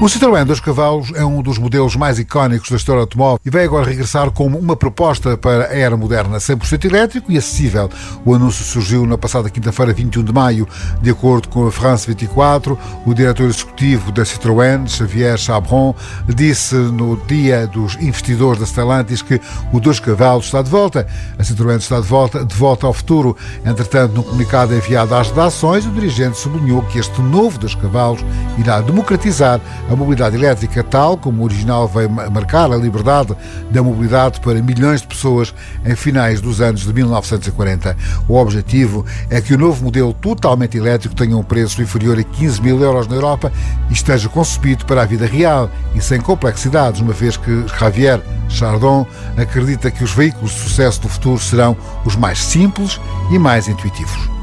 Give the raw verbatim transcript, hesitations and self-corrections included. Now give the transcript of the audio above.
O Citroën dois cavalos é um dos modelos mais icónicos da história automóvel e vai agora regressar como uma proposta para a era moderna, cem por cento elétrico e acessível. O anúncio surgiu na passada quinta-feira, vinte e um de maio. De acordo com a France vinte e quatro, o diretor executivo da Citroën, Xavier Chabron, disse no dia dos investidores da Stellantis que o dois cavalos está de volta. A Citroën está de volta, de volta ao futuro. Entretanto, no comunicado enviado às redações, o dirigente sublinhou que este novo dois cavalos irá democratizar a mobilidade elétrica, tal como o original veio marcar a liberdade da mobilidade para milhões de pessoas em finais dos anos de mil novecentos e quarenta. O objetivo é que o novo modelo totalmente elétrico tenha um preço inferior a quinze mil euros na Europa e esteja concebido para a vida real e sem complexidades, uma vez que Javier Chardon acredita que os veículos de sucesso do futuro serão os mais simples e mais intuitivos.